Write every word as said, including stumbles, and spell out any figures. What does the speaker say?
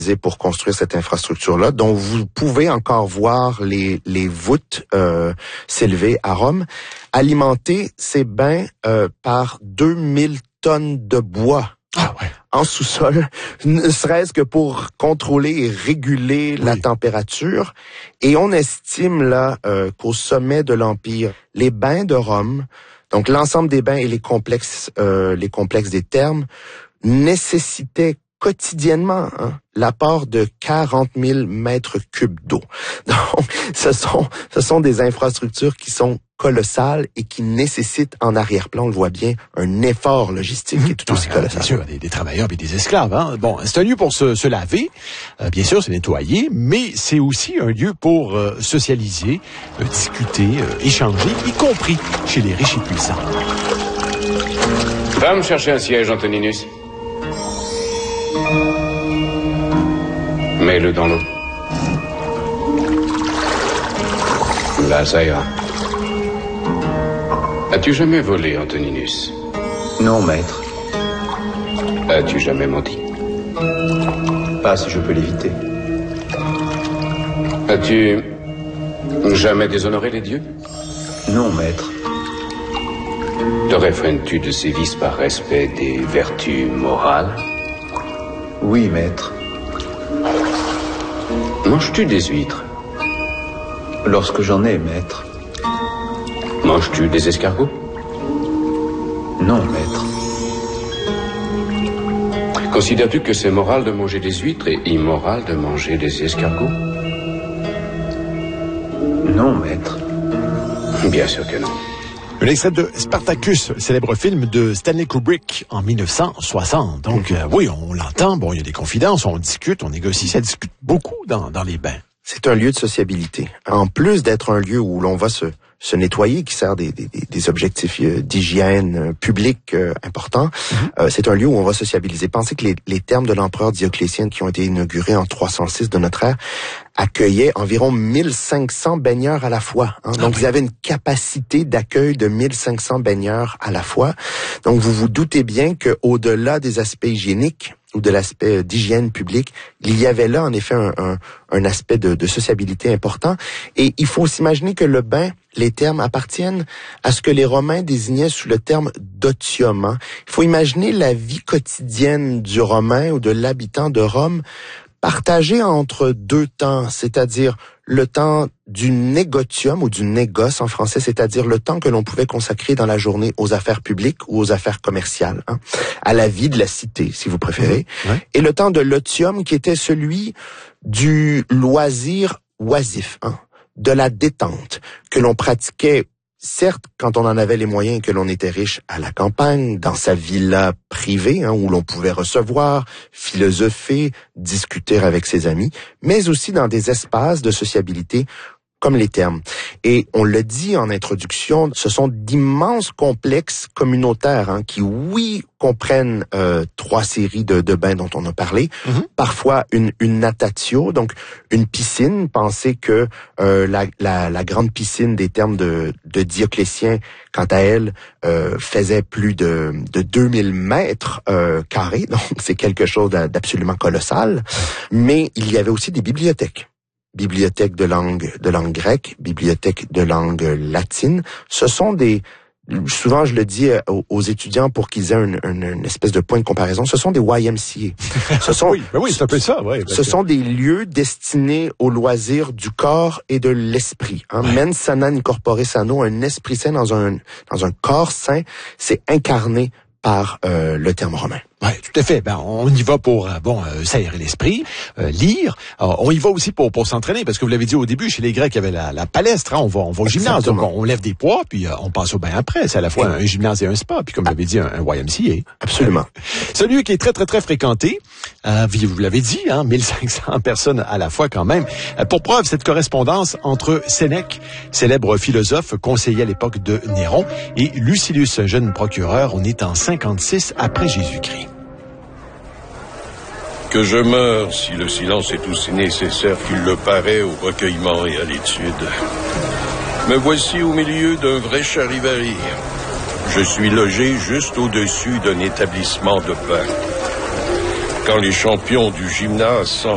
pour construire cette infrastructure-là, dont vous pouvez encore voir les, les voûtes euh, s'élever à Rome, alimenter ces bains euh, par deux mille tonnes de bois. Ah ouais. En sous-sol, ne serait-ce que pour contrôler et réguler oui. la température. Et on estime là euh, qu'au sommet de l'Empire, les bains de Rome, donc l'ensemble des bains et les complexes, euh, les complexes des thermes, nécessitaient quotidiennement hein, l'apport de quarante mille mètres cubes d'eau. Donc, ce sont, ce sont des infrastructures qui sont colossales et qui nécessitent en arrière-plan, on le voit bien, un effort logistique mmh. qui est tout aussi colossal. Bien sûr, des, des travailleurs et des esclaves. Hein. Bon, c'est un lieu pour se, se laver, euh, bien sûr, c'est nettoyer, mais c'est aussi un lieu pour euh, socialiser, euh, discuter, euh, échanger, y compris chez les riches et puissants. Va me chercher un siège, Antoninus. Mets-le dans l'eau. Là, ça ira. As-tu jamais volé, Antoninus? Non, maître. As-tu jamais menti? Pas si je peux l'éviter. As-tu jamais déshonoré les dieux? Non, maître. Te réfrènes-tu de ces vices par respect des vertus morales? Oui, maître. Manges-tu des huîtres? Lorsque j'en ai, maître. Manges-tu des escargots? Non, maître. Considères-tu que c'est moral de manger des huîtres et immoral de manger des escargots? Non, maître. Bien sûr que non. Un extrait de Spartacus, célèbre film de Stanley Kubrick en dix-neuf cent soixante. Donc euh, oui, on l'entend, bon, il y a des confidences, on discute, on négocie, ça discute beaucoup dans, dans les bains. C'est un lieu de sociabilité. En plus d'être un lieu où l'on va se, se nettoyer, qui sert des, des, des objectifs d'hygiène publique euh, importants, mm-hmm. euh, c'est un lieu où on va sociabiliser. Pensez que les, les thermes de l'empereur Dioclétien qui ont été inaugurés en trois cent six de notre ère accueillaient environ mille cinq cents baigneurs à la fois. Hein. Donc, ah, vous avez une capacité d'accueil de mille cinq cents baigneurs à la fois. Donc, vous vous doutez bien qu'au-delà des aspects hygiéniques ou de l'aspect d'hygiène publique, il y avait là, en effet, un, un, un aspect de, de sociabilité important. Et il faut s'imaginer que le bain, les termes appartiennent à ce que les Romains désignaient sous le terme d'otium. Hein. Il faut imaginer la vie quotidienne du Romain ou de l'habitant de Rome partagé entre deux temps, c'est-à-dire le temps du négotium ou du négoce en français, c'est-à-dire le temps que l'on pouvait consacrer dans la journée aux affaires publiques ou aux affaires commerciales, hein, à la vie de la cité, si vous préférez, mmh, ouais. Et le temps de l'otium qui était celui du loisir oisif, hein, de la détente, que l'on pratiquait certes, quand on en avait les moyens et que l'on était riche à la campagne, dans sa villa privée, hein, où l'on pouvait recevoir, philosopher, discuter avec ses amis, mais aussi dans des espaces de sociabilité comme les thermes. Et on le dit en introduction, ce sont d'immenses complexes communautaires hein, qui, oui, comprennent euh, trois séries de, de bains dont on a parlé. Mm-hmm. Parfois une, une natatio, donc une piscine. Pensez que euh, la, la, la grande piscine des thermes de, de Dioclétien, quant à elle, euh, faisait plus de, de deux mille mètres euh, carrés. Donc c'est quelque chose d'absolument colossal. Mais il y avait aussi des bibliothèques. Bibliothèque de langue de langue grecque, bibliothèque de langue latine. Ce sont des, souvent je le dis aux, aux étudiants pour qu'ils aient une, une, une espèce de point de comparaison, ce sont des Y M C A. Ce sont, oui, ben oui, c'est un peu ça. Ouais, ce sont des lieux destinés aux loisirs du corps et de l'esprit. Hein. Ouais. Mens sana in corpore sano, un esprit sain dans un dans un corps sain, c'est incarné par euh, le terme romain. Oui, tout à fait. Ben, on y va pour euh, bon euh, s'aérer l'esprit, euh, lire. Alors, on y va aussi pour pour s'entraîner, parce que vous l'avez dit au début, chez les Grecs, il y avait la, la palestre. Hein, on va on va au gymnase, exactement. Donc on, on lève des poids, puis euh, on passe au bain après. C'est à la fois un, un gymnase et un spa, puis comme vous l'avez dit, un, un Y M C A. Absolument. Celui qui est très très très fréquenté, euh, vous l'avez dit, hein, mille cinq cents personnes à la fois quand même. Euh, pour preuve, cette correspondance entre Sénèque, célèbre philosophe, conseiller à l'époque de Néron, et Lucilius, jeune procureur. On est en cinquante-six après Jésus-Christ. Que je meure si le silence est aussi nécessaire qu'il le paraît au recueillement et à l'étude. Me voici au milieu d'un vrai charivari. Je suis logé juste au-dessus d'un établissement de pain. Quand les champions du gymnase